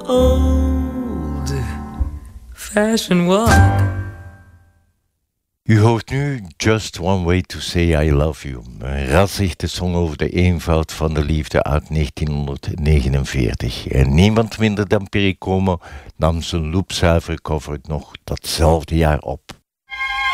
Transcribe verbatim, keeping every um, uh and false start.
old-fashioned walk. U hoort nu Just One Way to Say I Love You. Een rassichte song over de eenvoud van de liefde uit negentienhonderdnegenenveertig. En niemand minder dan Perry Como nam zijn loopzuivere cover nog datzelfde jaar op.